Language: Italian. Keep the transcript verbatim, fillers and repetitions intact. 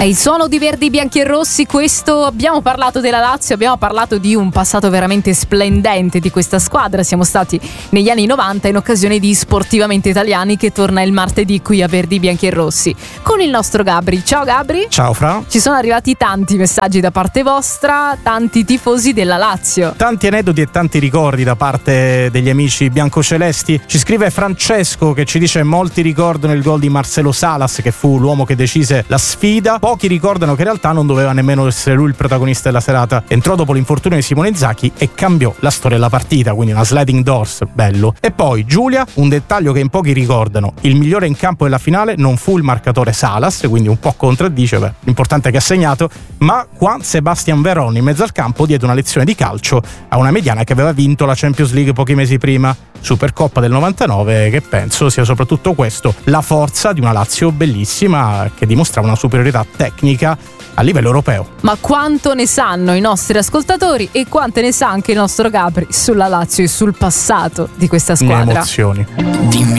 È il suono di Verdi, Bianchi e Rossi. Questo, abbiamo parlato della Lazio, abbiamo parlato di un passato veramente splendente di questa squadra. Siamo stati negli anni novanta in occasione di Sportivamente Italiani, che torna il martedì qui a Verdi, Bianchi e Rossi con il nostro Gabri. Ciao Gabri. Ciao Fra. Ci sono arrivati tanti messaggi da parte vostra, tanti tifosi della Lazio, tanti aneddoti e tanti ricordi da parte degli amici biancocelesti. Ci scrive Francesco che ci dice: molti ricordano il gol di Marcelo Salas, che fu l'uomo che decise la sfida. Pochi ricordano che in realtà non doveva nemmeno essere lui il protagonista della serata. Entrò dopo l'infortunio di Simone Inzaghi e cambiò la storia della partita, quindi una sliding doors, bello. E poi Giulia, un dettaglio che in pochi ricordano: il migliore in campo della finale non fu il marcatore Salas, quindi un po' contraddice, beh, l'importante è che ha segnato, ma Juan Sebastian Veron in mezzo al campo diede una lezione di calcio a una mediana che aveva vinto la Champions League pochi mesi prima, Supercoppa del novantanove, che penso sia soprattutto questo, la forza di una Lazio bellissima che dimostrava una superiorità tecnica a livello europeo. Ma quanto ne sanno i nostri ascoltatori e quante ne sa anche il nostro Gabri sulla Lazio e sul passato di questa squadra? Ne emozioni. Dimmi